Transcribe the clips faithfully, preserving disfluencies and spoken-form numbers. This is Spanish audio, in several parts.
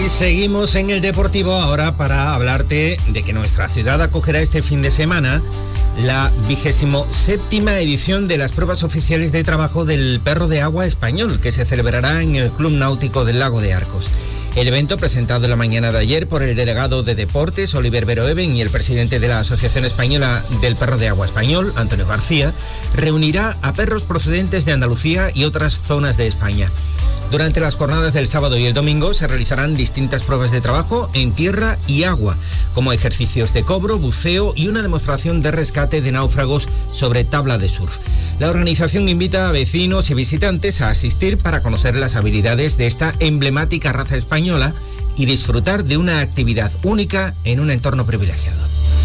Y seguimos en el Deportivo ahora para hablarte de que nuestra ciudad acogerá este fin de semana la vigésimo séptima edición de las pruebas oficiales de trabajo del perro de agua español, que se celebrará en el Club Náutico del Lago de Arcos. El evento, presentado la mañana de ayer por el delegado de Deportes, Oliver Veroeven, y el presidente de la Asociación Española del Perro de Agua Español, Antonio García, reunirá a perros procedentes de Andalucía y otras zonas de España. Durante las jornadas del sábado y el domingo se realizarán distintas pruebas de trabajo en tierra y agua, como ejercicios de cobro, buceo y una demostración de rescate de náufragos sobre tabla de surf. La organización invita a vecinos y visitantes a asistir para conocer las habilidades de esta emblemática raza española y disfrutar de una actividad única en un entorno privilegiado.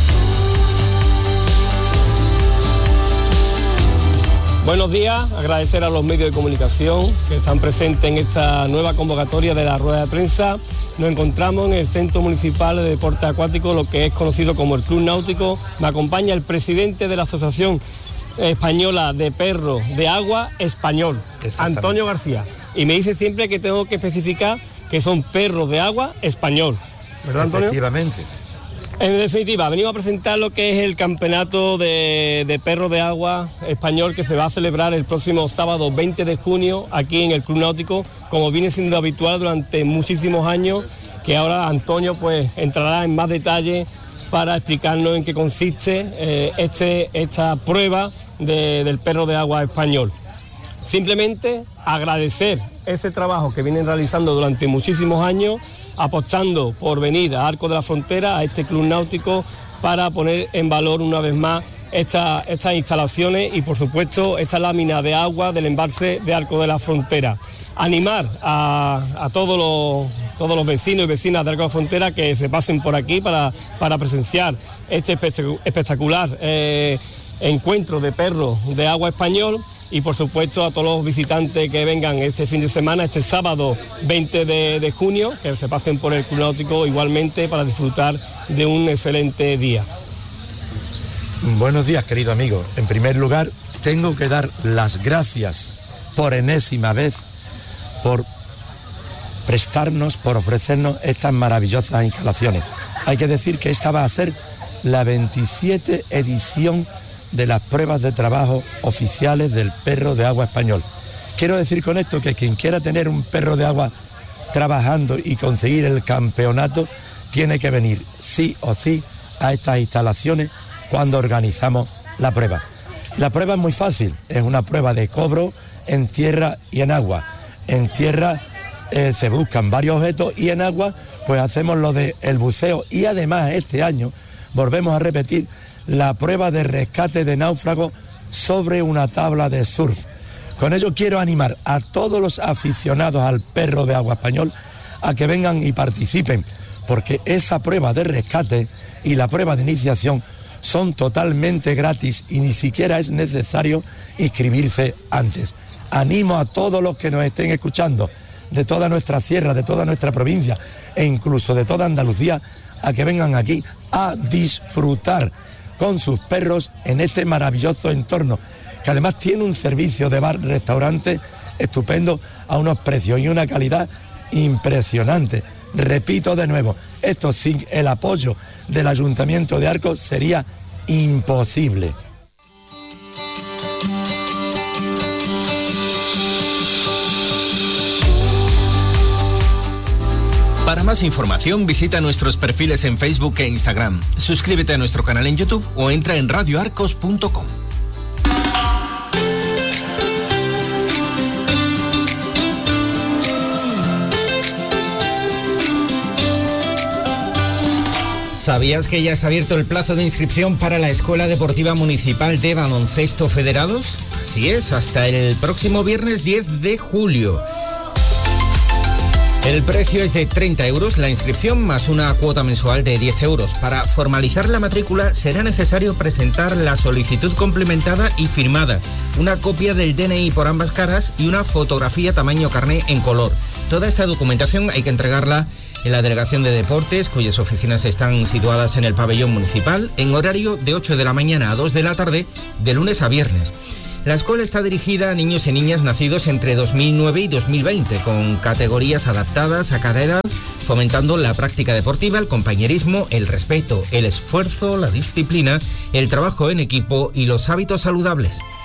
Buenos días, agradecer a los medios de comunicación que están presentes en esta nueva convocatoria de la rueda de prensa. Nos encontramos en el Centro Municipal de Deporte Acuático, lo que es conocido como el Club Náutico. Me acompaña el presidente de la Asociación Española de Perros de Agua Español, Antonio García. Y me dice siempre que tengo que especificar que son perros de agua español, ¿verdad, Antonio? Efectivamente. En definitiva, venimos a presentar lo que es el campeonato de, de perros de agua español, que se va a celebrar el próximo sábado veinte de junio aquí en el Club Náutico, como viene siendo habitual durante muchísimos años, que ahora Antonio pues entrará en más detalle para explicarnos en qué consiste eh, este, esta prueba de, del perro de agua español. Simplemente agradecer ese trabajo que vienen realizando durante muchísimos años, apostando por venir a Arcos de la Frontera, a este club náutico, para poner en valor una vez más esta, estas instalaciones y, por supuesto, esta lámina de agua del embalse de Arcos de la Frontera. Animar a, a todos, los, todos los vecinos y vecinas de Arcos de la Frontera que se pasen por aquí para, para presenciar este espectacular eh, encuentro de perros de agua español. Y por supuesto a todos los visitantes que vengan este fin de semana, este sábado veinte de junio, que se pasen por el Club Náutico igualmente para disfrutar de un excelente día. Buenos días, querido amigo. En primer lugar, tengo que dar las gracias por enésima vez por prestarnos, por ofrecernos estas maravillosas instalaciones. Hay que decir que esta va a ser la veintisiete edición de las pruebas de trabajo oficiales del perro de agua español. Quiero decir con esto que quien quiera tener un perro de agua trabajando y conseguir el campeonato tiene que venir sí o sí a estas instalaciones cuando organizamos la prueba. La prueba es muy fácil, es una prueba de cobro en tierra y en agua. En tierra eh, se buscan varios objetos y en agua pues hacemos lo del buceo, y además este año volvemos a repetir la prueba de rescate de náufragos sobre una tabla de surf. Con ello quiero animar a todos los aficionados al perro de agua español a que vengan y participen, porque esa prueba de rescate y la prueba de iniciación son totalmente gratis y ni siquiera es necesario inscribirse antes. Animo a todos los que nos estén escuchando de toda nuestra sierra, de toda nuestra provincia e incluso de toda Andalucía a que vengan aquí a disfrutar con sus perros en este maravilloso entorno, que además tiene un servicio de bar-restaurante estupendo a unos precios y una calidad impresionante. Repito de nuevo, esto sin el apoyo del Ayuntamiento de Arcos sería imposible. Para más información visita nuestros perfiles en Facebook e Instagram, suscríbete a nuestro canal en YouTube o entra en radio arcos punto com. ¿Sabías que ya está abierto el plazo de inscripción para la Escuela Deportiva Municipal de Baloncesto Federados? Así es, hasta el próximo viernes diez de julio. El precio es de treinta euros la inscripción más una cuota mensual de diez euros. Para formalizar la matrícula será necesario presentar la solicitud complementada y firmada, una copia del D N I por ambas caras y una fotografía tamaño carné en color. Toda esta documentación hay que entregarla en la Delegación de Deportes, cuyas oficinas están situadas en el pabellón municipal, en horario de ocho de la mañana a dos de la tarde, de lunes a viernes. La escuela está dirigida a niños y niñas nacidos entre dos mil nueve y dos mil veinte, con categorías adaptadas a cada edad, fomentando la práctica deportiva, el compañerismo, el respeto, el esfuerzo, la disciplina, el trabajo en equipo y los hábitos saludables.